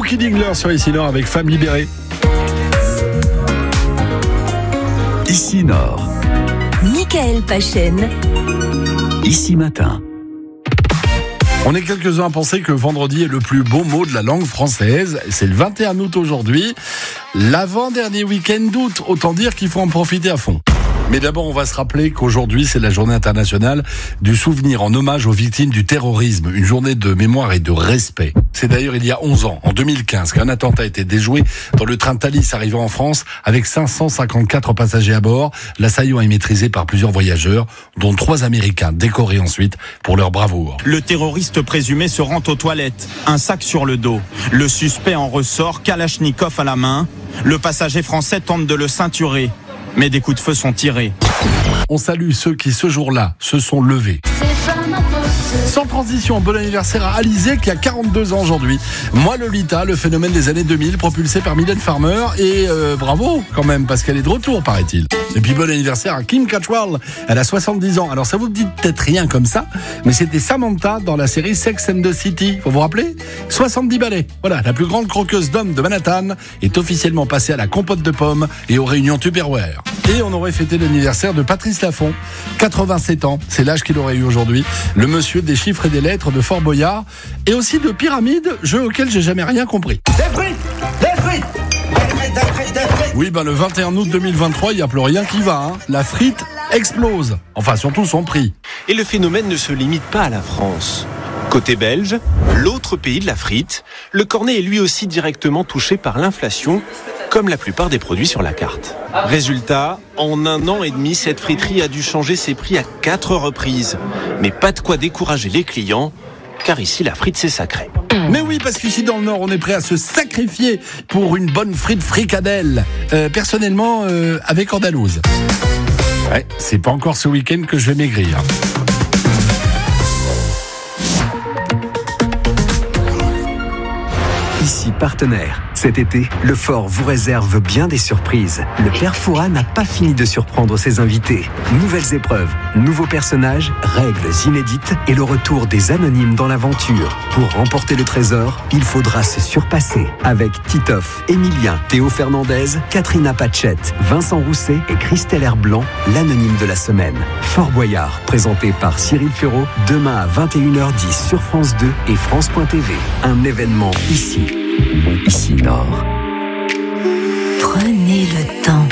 Cookie Dingler sur Ici Nord avec Femme Libérée. Ici Nord. Michael Pachen. Ici Matin. On est quelques-uns à penser que vendredi est le plus beau mot de la langue française. C'est le 21 août aujourd'hui. L'avant-dernier week-end d'août. Autant dire qu'il faut en profiter à fond. Mais d'abord, on va se rappeler qu'aujourd'hui, c'est la journée internationale du souvenir en hommage aux victimes du terrorisme. Une journée de mémoire et de respect. C'est d'ailleurs il y a 11 ans, en 2015, qu'un attentat a été déjoué dans le train Thalys arrivant en France avec 554 passagers à bord. L'assaillant est maîtrisé par plusieurs voyageurs, dont 3 Américains, décorés ensuite pour leur bravoure. Le terroriste présumé se rend aux toilettes, un sac sur le dos. Le suspect en ressort, Kalachnikov à la main. Le passager français tente de le ceinturer, mais des coups de feu sont tirés. On salue ceux qui, ce jour-là, se sont levés. Sans transition, bon anniversaire à Alizé qui a 42 ans aujourd'hui. Moi Lolita, le phénomène des années 2000, propulsé par Mylène Farmer. Et bravo quand même, parce qu'elle est de retour, paraît-il. Et puis bon anniversaire à Kim Cattrall, elle a 70 ans. Alors ça vous dit peut-être rien comme ça, mais c'était Samantha dans la série Sex and the City. Faut vous rappeler 70 balais. Voilà, la plus grande croqueuse d'hommes de Manhattan est officiellement passée à la compote de pommes et aux réunions Tupperware. Et on aurait fêté l'anniversaire de Patrice Laffont, 87 ans, c'est l'âge qu'il aurait eu aujourd'hui. Le monsieur des chiffres et des lettres de Fort Boyard et aussi de Pyramide, jeu auquel j'ai jamais rien compris. Des frites. Oui, le 21 août 2023, il n'y a plus rien qui va. La frite explose. Enfin, surtout son prix. Et le phénomène ne se limite pas à la France. Côté belge, l'autre pays de la frite, le cornet est lui aussi directement touché par l'inflation, comme la plupart des produits sur la carte. Résultat, en 1 an et demi, cette friterie a dû changer ses prix à 4 reprises. Mais pas de quoi décourager les clients, car ici la frite c'est sacré. Mais oui, parce qu'ici dans le Nord, on est prêt à se sacrifier pour une bonne frite fricadelle. Personnellement, avec andalouse. Ouais, c'est pas encore ce week-end que je vais maigrir. Ici partenaire. Cet été, le Fort vous réserve bien des surprises. Le Père Fouras n'a pas fini de surprendre ses invités. Nouvelles épreuves, nouveaux personnages, règles inédites et le retour des anonymes dans l'aventure. Pour remporter le trésor, il faudra se surpasser. Avec Titoff, Emilien, Théo Fernandez, Katrina Patchett, Vincent Rousset et Christelle Herblanc, l'anonyme de la semaine. Fort Boyard, présenté par Cyril Ferraud, demain à 21h10 sur France 2 et France.tv. Un événement ici Nord. Prenez le temps.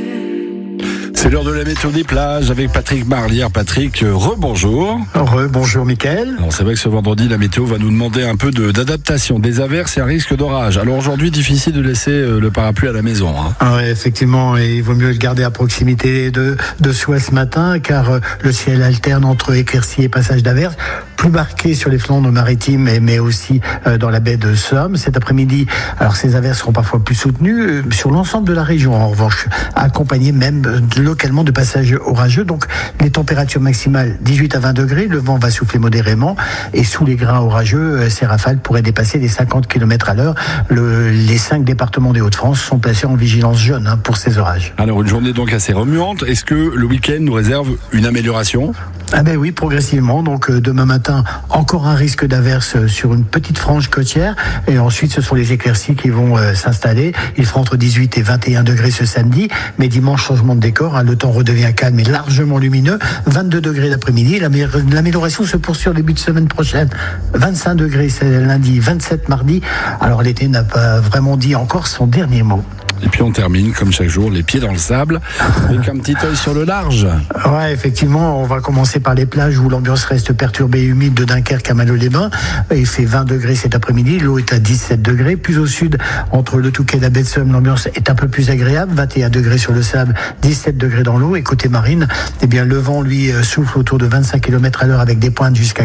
C'est l'heure de la météo des plages avec Patrick Marlière. Patrick, rebonjour. Rebonjour Mickaël. Alors c'est vrai que ce vendredi, la météo va nous demander un peu d'adaptation, des averses et un risque d'orage. Alors aujourd'hui, difficile de laisser le parapluie à la maison. Ouais, effectivement, et il vaut mieux le garder à proximité de soi ce matin, car le ciel alterne entre éclaircies et passages d'averses, plus marqué sur les flancs maritimes, mais aussi dans la baie de Somme. Cet après-midi, alors ces averses seront parfois plus soutenues sur l'ensemble de la région, en revanche, accompagnées même localement de passages orageux. Donc les températures maximales 18 à 20 degrés, le vent va souffler modérément et sous les grains orageux, ces rafales pourraient dépasser les 50 km à l'heure. Les 5 départements des Hauts-de-France sont placés en vigilance jaune pour ces orages. Alors une journée donc assez remuante. Est-ce que le week-end nous réserve une amélioration ? Ah ben oui, progressivement. Donc demain matin, encore un risque d'averse sur une petite frange côtière. Et ensuite, ce sont les éclaircies qui vont s'installer. Il fera entre 18 et 21 degrés ce samedi. Mais dimanche, changement de décor. Le temps redevient calme et largement lumineux. 22 degrés l'après-midi. L'amélioration se poursuit au début de semaine prochaine. 25 degrés c'est lundi, 27 mardi. Alors l'été n'a pas vraiment dit encore son dernier mot. Et puis on termine, comme chaque jour, les pieds dans le sable, avec un petit œil sur le large. Ouais, effectivement, on va commencer par les plages où l'ambiance reste perturbée et humide de Dunkerque à Malo-les-Bains. Il fait 20 degrés cet après-midi, l'eau est à 17 degrés. Plus au sud, entre le Touquet et la baie de Somme, l'ambiance est un peu plus agréable, 21 degrés sur le sable, 17 degrés dans l'eau. Et côté marine, le vent, lui, souffle autour de 25 km à l'heure avec des pointes jusqu'à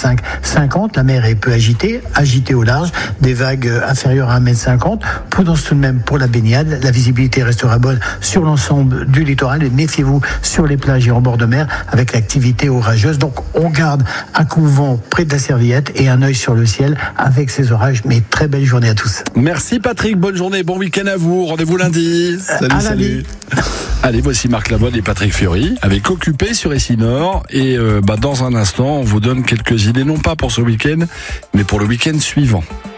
45-50. La mer est peu agitée au large, des vagues inférieures à 1,50 m. Prudence tout de même pour la baignade. La visibilité restera bonne sur l'ensemble du littoral et méfiez-vous sur les plages et en bord de mer avec l'activité orageuse. Donc on garde un coup de vent près de la serviette et un œil sur le ciel avec ces orages. Mais très belle journée à tous. Merci Patrick, bonne journée, bon week-end à vous. Rendez-vous lundi. Salut. Allez, voici Marc Lavoine et Patrick Fiori avec Occupé sur Ici Nord. Et dans un instant, on vous donne quelques idées, non pas pour ce week-end, mais pour le week-end suivant.